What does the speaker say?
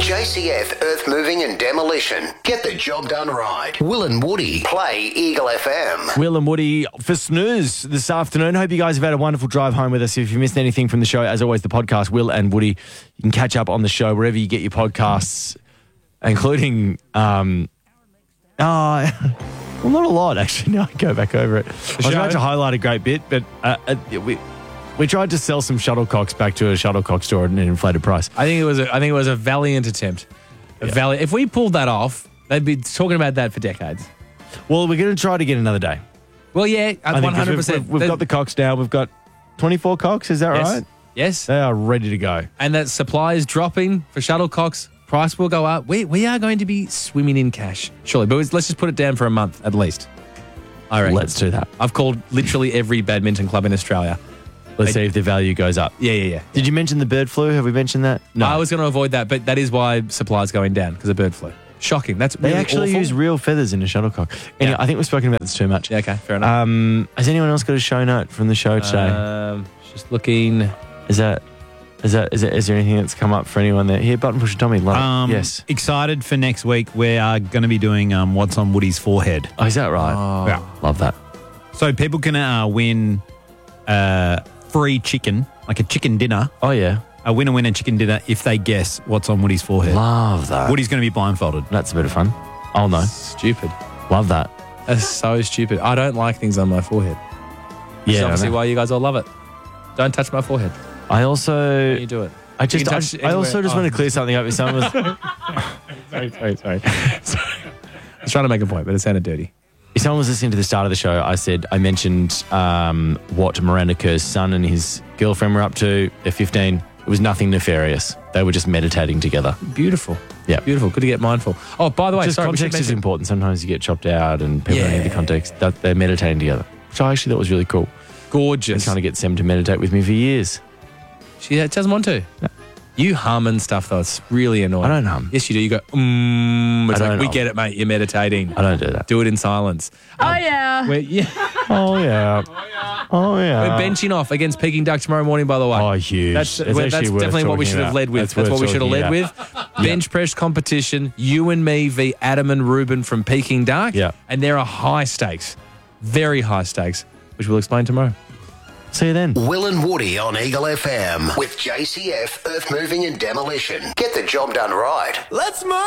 JCF Earth Moving and Demolition. Get the job done right. Will and Woody play Eagle FM. Will and Woody for snooze this afternoon. Hope you guys have had a wonderful drive home with us. If you missed anything from the show, as always, the podcast, Will and Woody, you can catch up on the show wherever you get your podcasts, including, well, not a lot, actually. Now I go back over it. I was about to highlight a great bit, but we tried to sell some shuttlecocks back to a shuttlecock store at an inflated price. I think it was a valiant attempt. If we pulled that off, they'd be talking about that for decades. Well, we're going to try to get another day. Well, yeah, 100%. We've got the cocks now. We've got 24 cocks. Is that right? Yes. They are ready to go. And that supply is dropping for shuttlecocks. Price will go up. We are going to be swimming in cash, surely. But let's just put it down for a month at least. I reckon. Let's do that. I've called literally every badminton club in Australia. Let's see if the value goes up. Yeah. Did you mention the bird flu? Have we mentioned that? No. I was going to avoid that, but that is why supply is going down, because of bird flu. Shocking. That's really They actually awful. use real feathers in a shuttlecock. Anyway, I think we've spoken about this too much. Yeah, okay, fair enough. Has anyone else got a show note from the show today? Just looking. Is there anything that's come up for anyone there? Here, Button Pusher Tommy. Yes. Excited for next week. We are going to be doing What's on Woody's Forehead. Oh, is that right? Oh. Yeah. Love that. So people can win free chicken, like a chicken dinner. Oh, yeah. A winner chicken dinner if they guess what's on Woody's forehead. Love that. Woody's going to be blindfolded. That's a bit of fun. Oh, no. Stupid. Love that. That's so stupid. I don't like things on my forehead. Which is obviously why you guys all love it. Don't touch my forehead. I also... You do it. I also just want to clear something up with someone. Sorry. I was trying to make a point, but it sounded dirty. If someone was listening to the start of the show, I mentioned what Miranda Kerr's son and his girlfriend were up to. They're 15. It was nothing nefarious. They were just meditating together. Beautiful. Yeah. Beautiful. Good to get mindful. Oh, by the way, context is important. Sometimes you get chopped out and people don't need the context. They're meditating together, which I actually thought was really cool. Gorgeous. I'm trying to get Sam to meditate with me for years. She doesn't want to. No. You hum and stuff, though. It's really annoying. I don't hum. Yes, you do. You go, It's like, we get it, mate. You're meditating. I don't do that. Do it in silence. Oh, yeah. Oh, yeah. We're benching off against Peking Duck tomorrow morning, by the way. Oh, huge. That's definitely what we should have led with. That's what we should have led with. Bench press competition, you and me v. Adam and Ruben from Peking Duck. Yeah. And there are high stakes, very high stakes, which we'll explain tomorrow. See you then. Will and Woody on Eagle FM with JCF Earth Moving and Demolition. Get the job done right. Let's move.